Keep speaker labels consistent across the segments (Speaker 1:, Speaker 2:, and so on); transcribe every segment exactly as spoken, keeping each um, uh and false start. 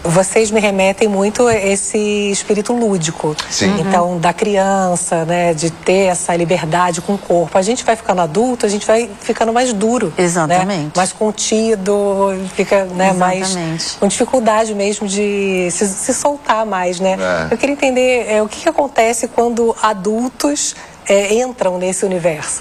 Speaker 1: vocês me remetem muito a esse espírito lúdico.
Speaker 2: Sim.
Speaker 1: Então, uhum. da criança, né, de ter essa liberdade com o corpo. A gente vai ficando adulto, a gente vai ficando mais duro.
Speaker 3: Exatamente.
Speaker 1: Né? Mais contido, fica, né, mais com dificuldade mesmo de se, se soltar mais, né? É. Eu queria entender é, o que, que acontece quando adultos é, entram nesse universo.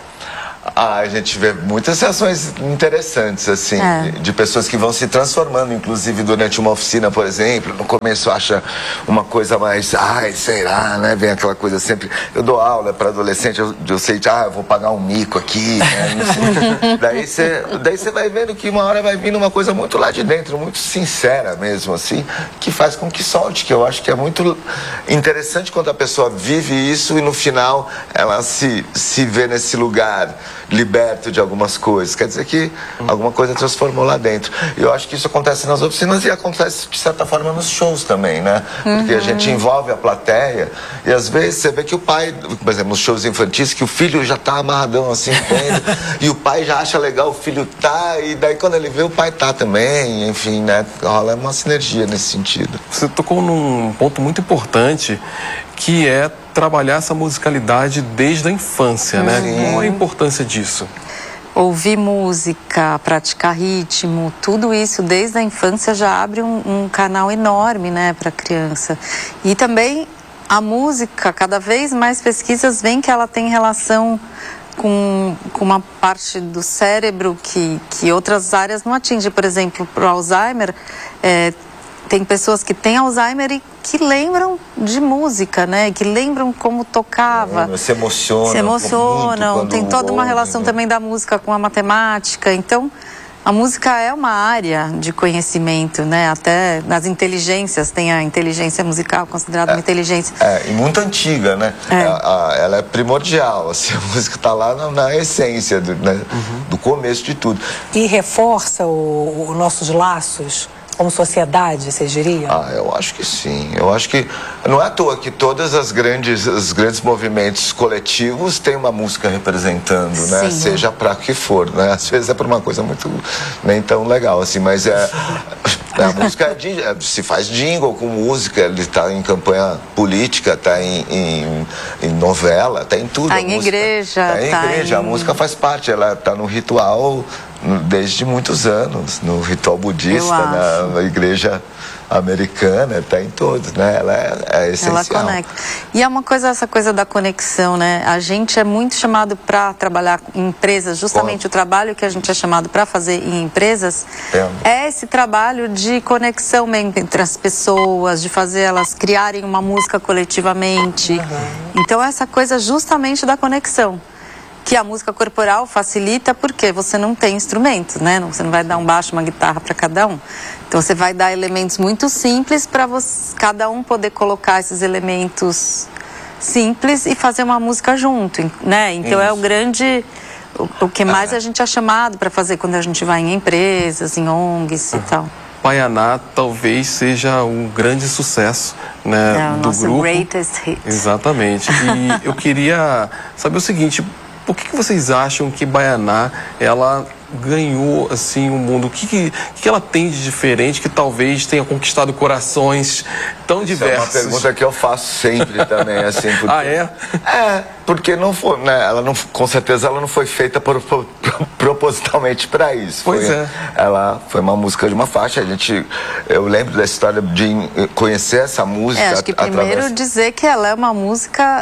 Speaker 2: Ah, a gente vê muitas reações interessantes, assim, é. de pessoas que vão se transformando, inclusive durante uma oficina, por exemplo. No começo acha uma coisa mais, ai, será, né? Vem aquela coisa sempre. Eu dou aula para adolescente, eu, eu sei, ah, eu vou pagar um mico aqui, né? Não sei. Daí você daí você vai vendo que uma hora vai vindo uma coisa muito lá de dentro, muito sincera mesmo, assim, que faz com que solte, que eu acho que é muito interessante quando a pessoa vive isso e no final ela se, se vê nesse lugar liberto de algumas coisas, quer dizer que alguma coisa transformou lá dentro. E eu acho que isso acontece nas oficinas e acontece de certa forma nos shows também, né? Porque uhum. a gente envolve a plateia e às vezes você vê que o pai, por exemplo, nos shows infantis, que o filho já tá amarradão assim dentro, e o pai já acha legal, o filho tá, e daí quando ele vê o pai tá também, enfim, né? Rola uma sinergia nesse sentido.
Speaker 4: Você tocou num ponto muito importante, que é trabalhar essa musicalidade desde a infância, né?
Speaker 3: Uhum.
Speaker 4: Qual a importância disso?
Speaker 3: Ouvir música, praticar ritmo, tudo isso desde a infância já abre um, um canal enorme, né, para a criança. E também a música, cada vez mais pesquisas veem que ela tem relação com, com uma parte do cérebro que, que outras áreas não atingem. Por exemplo, para o Alzheimer, é, tem pessoas que têm Alzheimer e que lembram de música, né? Que lembram como tocava.
Speaker 2: É, se emocionam.
Speaker 3: Se emocionam. Tem toda uma relação
Speaker 2: né?
Speaker 3: também da música com a matemática. Então, a música é uma área de conhecimento, né? Até nas inteligências, tem a inteligência musical considerada
Speaker 2: é,
Speaker 3: uma inteligência.
Speaker 2: É, e muito antiga, né?
Speaker 3: É.
Speaker 2: A, a, ela é primordial, assim, a música está lá na, na essência do, né? uhum. do começo de tudo.
Speaker 1: E reforça os nossos laços como sociedade, vocês diriam?
Speaker 2: Ah, eu acho que sim. Eu acho que não é à toa que todas as grandes, os grandes movimentos coletivos têm uma música representando, né?
Speaker 3: Sim.
Speaker 2: Seja para que for, né? Às vezes é por uma coisa muito nem tão legal assim, mas é a música é, se faz jingle com música, ele está em campanha política, está em, em, em novela, está em tudo.
Speaker 3: Está em igreja.
Speaker 2: Está em
Speaker 3: tá
Speaker 2: igreja,
Speaker 3: em...
Speaker 2: a música faz parte, ela está no ritual desde muitos anos, no ritual budista, na, na igreja americana, está em todos, né? Ela é, é essencial.
Speaker 3: Ela conecta. E é uma coisa, essa coisa da conexão, né? A gente é muito chamado para trabalhar em empresas, justamente Como? o trabalho que a gente é chamado para fazer em empresas é. é esse trabalho de conexão entre as pessoas, de fazer elas criarem uma música coletivamente. Uhum. Então, essa coisa justamente da conexão. Que a música corporal facilita porque você não tem instrumento, né? Você não vai dar um baixo, uma guitarra para cada um. Então você vai dar elementos muito simples para cada um poder colocar esses elementos simples e fazer uma música junto, né? Então Isso. é o grande, o, o que mais ah. a gente é chamado para fazer quando a gente vai em empresas, em O N Gs e tal.
Speaker 4: Baianá talvez seja um grande sucesso, né,
Speaker 3: é o
Speaker 4: do
Speaker 3: nosso
Speaker 4: grupo.
Speaker 3: Greatest hit.
Speaker 4: Exatamente. E eu queria saber o seguinte: por que, que vocês acham que Baianá, ela ganhou, assim, o mundo? O que, que, que ela tem de diferente que talvez tenha conquistado corações tão diversos?
Speaker 2: Essa é uma pergunta que eu faço sempre também, assim. Porque...
Speaker 4: Ah, é?
Speaker 2: É, porque não foi, né? Ela não, com certeza ela não foi feita por, por, propositalmente para isso.
Speaker 4: Pois
Speaker 2: foi,
Speaker 4: é.
Speaker 2: Ela foi uma música de uma faixa. A gente, eu lembro da história de conhecer essa música.
Speaker 3: É, acho que primeiro
Speaker 2: através...
Speaker 3: dizer que ela é uma música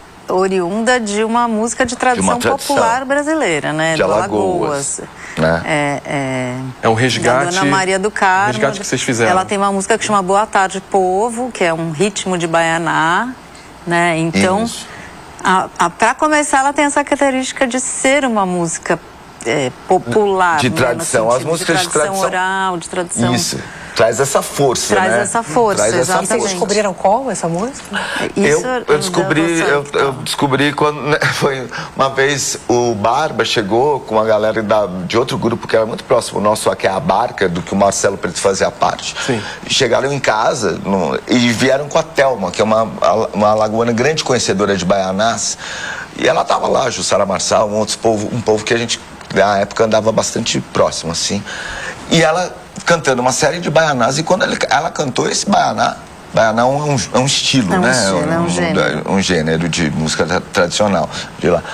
Speaker 3: oriunda de uma música de tradição,
Speaker 2: de tradição
Speaker 3: popular brasileira, né?
Speaker 2: De
Speaker 3: do
Speaker 2: Alagoas.
Speaker 3: Alagoas.
Speaker 2: Né?
Speaker 3: É, é,
Speaker 4: é um resgate.
Speaker 3: Da Dona Maria do Carmo.
Speaker 4: Resgate que vocês fizeram.
Speaker 3: Ela tem uma música que chama Boa Tarde Povo, que é um ritmo de baianá, né? Então, para começar, ela tem essa característica de ser uma música é, popular.
Speaker 2: De
Speaker 3: né?
Speaker 2: tradição. As músicas
Speaker 3: de tradição,
Speaker 2: de tradição
Speaker 3: oral, de tradição.
Speaker 2: Isso. Traz essa força,
Speaker 3: Traz
Speaker 2: né?
Speaker 3: essa força,
Speaker 2: Traz essa
Speaker 3: exatamente.
Speaker 1: E vocês descobriram qual essa música?
Speaker 3: Isso
Speaker 2: eu, eu descobri, eu, eu descobri quando, né, foi uma vez o Barba chegou com uma galera da, de outro grupo que era muito próximo, o nosso aqui é a Barca, do que o Marcelo Preto fazia parte.
Speaker 4: Sim.
Speaker 2: Chegaram em casa no, e vieram com a Thelma, que é uma, uma alagoana grande conhecedora de baianás. E ela tava lá, Jussara Marçal, um outro povo, um povo que a gente na época andava bastante próximo, assim. E ela cantando uma série de baianás, e quando ele, ela cantou esse baianá, baianá é um, é um estilo,
Speaker 3: é um
Speaker 2: né?
Speaker 3: Estilo,
Speaker 2: um,
Speaker 3: é um gênero.
Speaker 2: Um gênero de música tra tradicional de lá.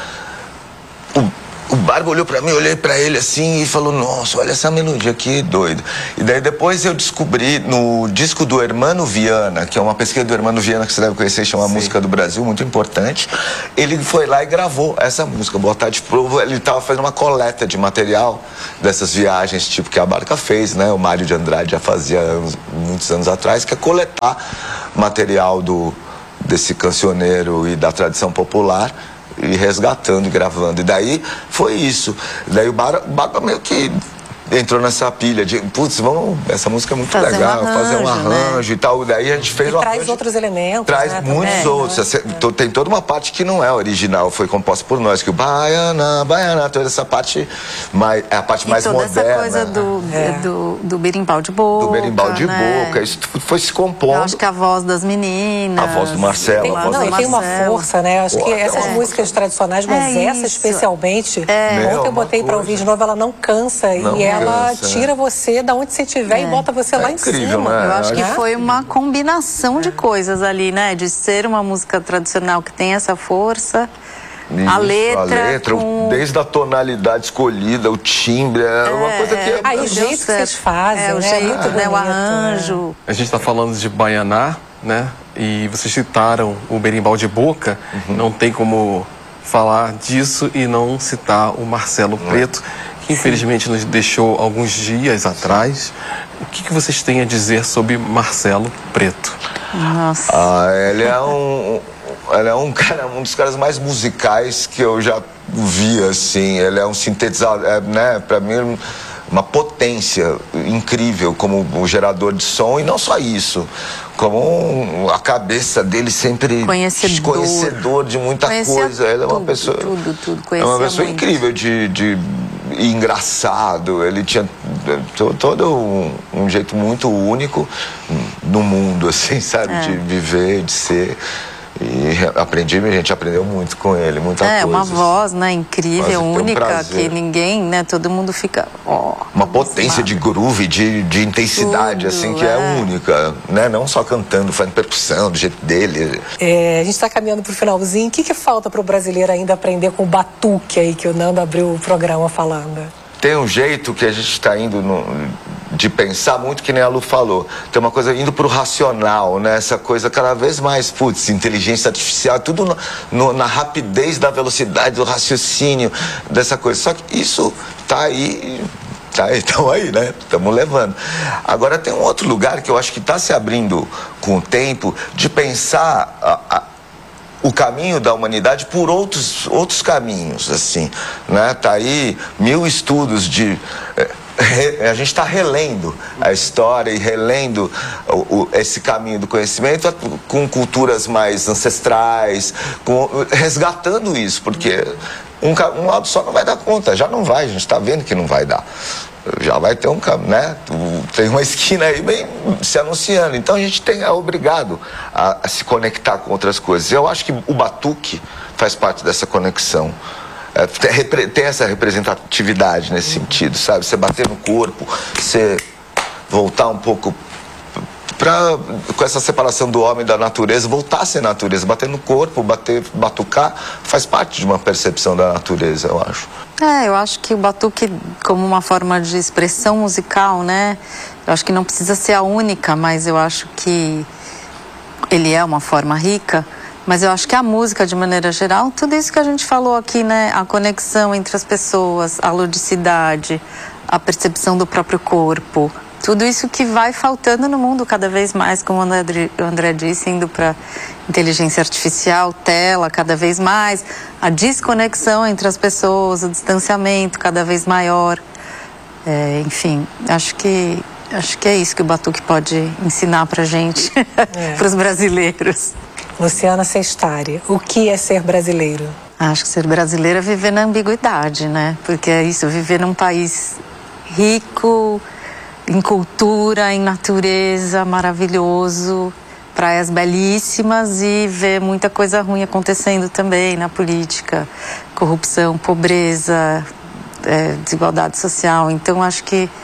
Speaker 2: O, O Barba olhou pra mim, eu olhei pra ele assim e falou, nossa, olha essa melodia aqui, doido. E daí depois eu descobri no disco do Hermano Viana, que é uma pesquisa do Hermano Viana que você deve conhecer, chama Sim. Música do Brasil, muito importante. Ele foi lá e gravou essa música, Boa Tarde Provo. Ele tava fazendo uma coleta de material dessas viagens, tipo que a Barca fez, né? O Mário de Andrade já fazia anos, muitos anos atrás, que é coletar material do, desse cancioneiro e da tradição popular, e resgatando e gravando. E daí foi isso. Daí o Barba meio que entrou nessa pilha de, putz, vamos, essa música é muito
Speaker 3: fazer
Speaker 2: legal,
Speaker 3: um arranjo,
Speaker 2: fazer um arranjo, né? E tal. Daí a gente fez
Speaker 1: e
Speaker 2: um
Speaker 1: traz
Speaker 2: arranjo,
Speaker 1: outros elementos,
Speaker 2: traz
Speaker 1: né,
Speaker 2: muitos
Speaker 1: também,
Speaker 2: outros.
Speaker 1: né?
Speaker 2: Tem toda uma parte que não é original, foi composta por nós, que o Baiana, Baiana, toda essa parte mais, é a parte
Speaker 3: e
Speaker 2: mais
Speaker 3: toda
Speaker 2: moderna.
Speaker 3: essa coisa do,
Speaker 1: é.
Speaker 3: do, do berimbau de boca,
Speaker 2: do berimbau de
Speaker 3: né?
Speaker 2: boca, isso foi se compondo.
Speaker 3: Eu acho que a voz das meninas,
Speaker 2: a voz do Marcelo,
Speaker 1: tem,
Speaker 2: a voz
Speaker 1: não,
Speaker 2: do
Speaker 1: e tem uma força, né? Acho
Speaker 2: Pô,
Speaker 1: que essas
Speaker 2: é.
Speaker 1: músicas tradicionais, mas
Speaker 3: É
Speaker 1: essa
Speaker 3: isso.
Speaker 1: especialmente,
Speaker 3: É.
Speaker 1: ontem eu botei para ouvir de novo, ela não cansa
Speaker 2: Não
Speaker 1: e ela
Speaker 2: cansa,
Speaker 1: tira você da onde você estiver
Speaker 3: É.
Speaker 1: e bota você
Speaker 2: É
Speaker 1: lá
Speaker 2: incrível,
Speaker 1: em cima.
Speaker 2: né?
Speaker 3: Eu acho que
Speaker 1: Né?
Speaker 3: foi uma combinação de coisas ali, né? De ser uma música tradicional que tem essa força,
Speaker 2: Isso,
Speaker 3: a letra,
Speaker 2: a letra
Speaker 3: com...
Speaker 2: desde a tonalidade escolhida, o timbre, é uma coisa que...
Speaker 1: Ah, e o
Speaker 3: Deu
Speaker 1: jeito que
Speaker 3: certo.
Speaker 1: vocês fazem,
Speaker 3: é, o
Speaker 1: né?
Speaker 3: jeito,
Speaker 1: Muito
Speaker 3: né? O
Speaker 1: bonito,
Speaker 3: arranjo.
Speaker 4: A gente está falando de baianá, né? E vocês citaram o berimbau de boca. Uhum. Não tem como falar disso e não citar o Marcelo uhum. Preto, que infelizmente nos deixou alguns dias atrás. O que, que vocês têm a dizer sobre Marcelo Preto?
Speaker 3: Nossa.
Speaker 2: Ah, ele é um... Ele é um cara, um dos caras mais musicais que eu já vi, assim. Ele é um sintetizador, é, né? Pra mim, uma potência incrível como um gerador de som. E não só isso, como um, a cabeça dele sempre
Speaker 3: conhecedor,
Speaker 2: conhecedor de muita
Speaker 3: Conhecia
Speaker 2: coisa. Ele é uma
Speaker 3: tudo,
Speaker 2: pessoa,
Speaker 3: tudo, tudo.
Speaker 2: é uma pessoa
Speaker 3: muito.
Speaker 2: incrível de, de e engraçado. Ele tinha todo um, um jeito muito único no mundo, assim, sabe,
Speaker 3: é.
Speaker 2: de viver, de ser. E aprendi, a gente aprendeu muito com ele, muita
Speaker 3: é,
Speaker 2: coisa.
Speaker 3: É, uma voz, né, incrível,
Speaker 2: um
Speaker 3: única,
Speaker 2: prazer.
Speaker 3: que ninguém, né, todo mundo fica, ó...
Speaker 2: Uma potência de groove, de, de intensidade,
Speaker 3: Tudo,
Speaker 2: assim, que é.
Speaker 3: é
Speaker 2: única, né? Não só cantando, fazendo percussão, do jeito dele.
Speaker 1: É, a gente está caminhando para o finalzinho. O que, que falta para o brasileiro ainda aprender com o batuque aí, que o Nando abriu o programa falando?
Speaker 2: Tem um jeito que a gente está indo no, de pensar muito, que nem a Lu falou. Tem uma coisa indo pro racional, né? Essa coisa cada vez mais, putz, inteligência artificial, tudo no, no, na rapidez da velocidade, do raciocínio, dessa coisa. Só que isso tá aí, tá aí, estamos aí, né? Estamos levando. Agora tem um outro lugar que eu acho que está se abrindo com o tempo, de pensar a, a, o caminho da humanidade por outros, outros caminhos, assim, né? Tá aí mil estudos de... A gente está relendo a história e relendo o, o, esse caminho do conhecimento com culturas mais ancestrais, com, resgatando isso, porque um, um lado só não vai dar conta, já não vai, a gente está vendo que não vai dar. Já vai ter um caminho, né? Tem uma esquina aí bem se anunciando. Então a gente tem, é obrigado a, a se conectar com outras coisas. Eu acho que o batuque faz parte dessa conexão. É, tem essa representatividade nesse sentido, sabe? Você bater no corpo, você voltar um pouco pra, com essa separação do homem e da natureza, voltar a ser natureza, bater no corpo, bater, batucar, faz parte de uma percepção da natureza, eu acho.
Speaker 3: É, eu acho que o batuque, como uma forma de expressão musical, né? Eu acho que não precisa ser a única, mas eu acho que ele é uma forma rica. Mas eu acho que a música, de maneira geral, tudo isso que a gente falou aqui, né? A conexão entre as pessoas, a ludicidade, a percepção do próprio corpo, tudo isso que vai faltando no mundo cada vez mais, como o André, o André disse, indo para inteligência artificial, tela, cada vez mais, a desconexão entre as pessoas, o distanciamento cada vez maior. É, enfim, acho que, acho que é isso que o batuque pode ensinar pra gente, é. para os brasileiros.
Speaker 1: Luciana Sestari, o que é ser brasileiro?
Speaker 3: Acho que ser brasileiro é viver na ambiguidade, né? Porque é isso, viver num país rico em cultura, em natureza, maravilhoso, praias belíssimas e ver muita coisa ruim acontecendo também na política, corrupção, pobreza, é, desigualdade social. Então acho que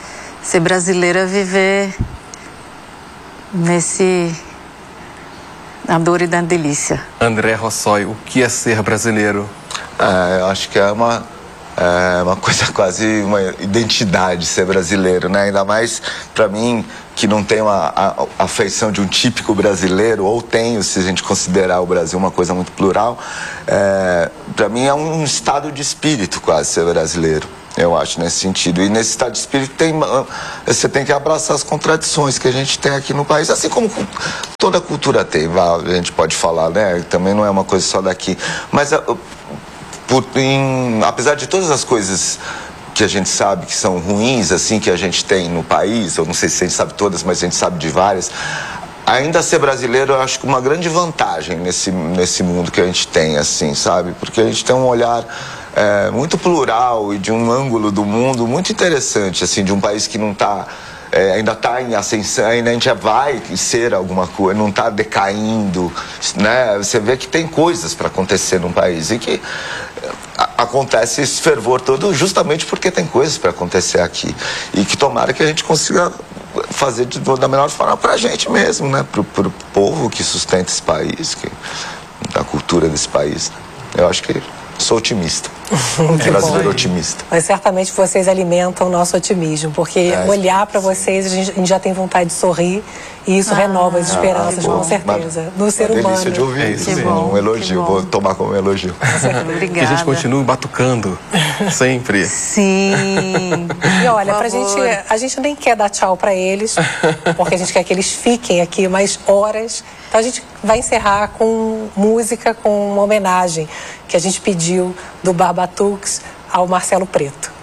Speaker 3: ser brasileiro é viver nesse... na dor e na delícia.
Speaker 4: André Rossoi, o que é ser brasileiro?
Speaker 2: É, eu acho que é uma, é uma coisa quase uma identidade ser brasileiro, né? Ainda mais para mim, que não tenho a, a, a feição de um típico brasileiro, ou tenho, se a gente considerar o Brasil uma coisa muito plural. É, para mim é um estado de espírito quase ser brasileiro. Eu acho, nesse sentido. E nesse estado de espírito tem, você tem que abraçar as contradições que a gente tem aqui no país, assim como toda cultura tem, a gente pode falar, né? Também não é uma coisa só daqui. Mas, por, em, apesar de todas as coisas que a gente sabe que são ruins, assim, que a gente tem no país, eu não sei se a gente sabe todas, mas a gente sabe de várias, ainda ser brasileiro, eu acho que uma grande vantagem nesse, nesse mundo que a gente tem, assim, sabe? Porque a gente tem um olhar... É, muito plural e de um ângulo do mundo muito interessante, assim, de um país que não está, é, ainda está em ascensão, ainda a gente já vai ser alguma coisa, não está decaindo, né? Você vê que tem coisas para acontecer num país e que a, acontece esse fervor todo justamente porque tem coisas para acontecer aqui e que tomara que a gente consiga fazer de, da melhor forma para a gente mesmo, né? Para o povo que sustenta esse país, que, a cultura desse país. Eu acho que sou otimista. Brasileiro otimista.
Speaker 1: Mas certamente vocês alimentam o nosso otimismo, porque é, olhar para vocês, a gente, a gente já tem vontade de sorrir e isso ah, renova as esperanças, ah, com certeza, no ser humano.
Speaker 2: Delícia de ouvir isso, sim, um elogio, vou tomar como um elogio.
Speaker 3: Obrigada.
Speaker 4: Que a gente continue batucando, sempre.
Speaker 3: Sim.
Speaker 1: E olha, pra gente, a gente nem quer dar tchau para eles, porque a gente quer que eles fiquem aqui mais horas. Então a gente vai encerrar com música, com uma homenagem que a gente pediu do Barbatuques ao Marcelo Preto.